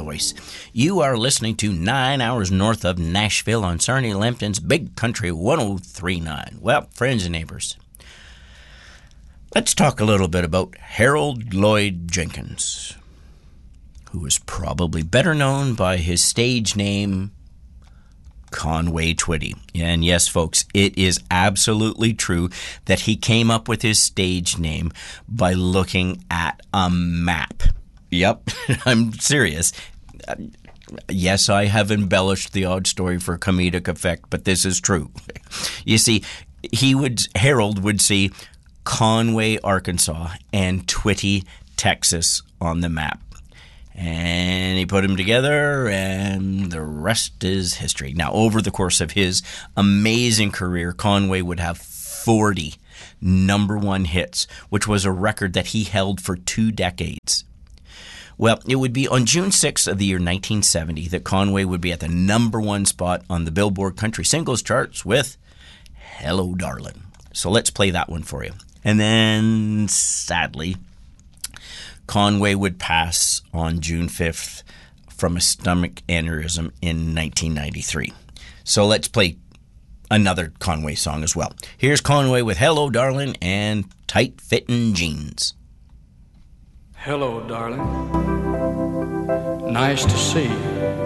voice. You are listening to 9 hours north of Nashville on Sarnia Lambton's Big Country 103.9. Well, friends and neighbors, let's talk a little bit about Harold Lloyd Jenkins, who is probably better known by his stage name, Conway Twitty. And yes, folks, it is absolutely true that he came up with his stage name by looking at a map. Yep, I'm serious. Yes, I have embellished the odd story for comedic effect, but this is true. You see, Harold would see Conway, Arkansas, and Twitty, Texas on the map. And he put them together, and the rest is history. Now, over the course of his amazing career, Conway would have 40 number one hits, which was a record that he held for 2 decades. Well, it would be on June 6th of the year 1970 that Conway would be at the number one spot on the Billboard Country Singles charts with Hello, Darlin'. So let's play that one for you. And then, sadly, Conway would pass on June 5th from a stomach aneurysm in 1993. So let's play another Conway song as well. Here's Conway with Hello, Darlin' and Tight Fittin' Jeans. Hello, darling. Nice to see you.